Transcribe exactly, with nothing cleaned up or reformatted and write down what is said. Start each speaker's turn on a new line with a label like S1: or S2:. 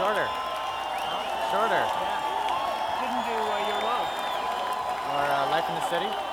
S1: Shorter. Shorter.
S2: Yeah. Didn't do uh, Your Love.
S1: Or uh, Life in the City.